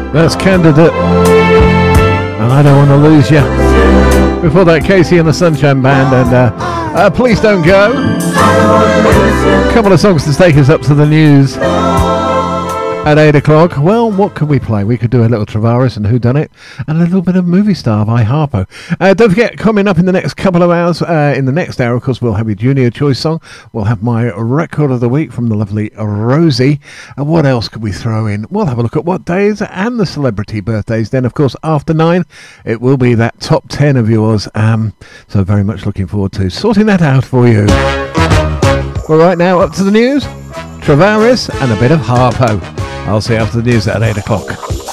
That's Candidate, and I Don't Want to Lose You. Before that, Casey and the Sunshine Band, and Please Don't Go. A couple of songs to take us up to the news at 8 o'clock. Well, what could we play? We could do a little Travaris and Whodunit, and a little bit of Movie Star by Harpo. Don't forget, coming up in the next couple of hours, in the next hour, of course, we'll have your Junior Choice song. We'll have my Record of the Week from the lovely Rosie. And what else could we throw in? We'll have a look at what days and the celebrity birthdays. Then, of course, after 9, it will be that top 10 of yours. So very much looking forward to sorting that out for you. Well, right now, up to the news, Travaris and a bit of Harpo. I'll see you after the news at 8 o'clock.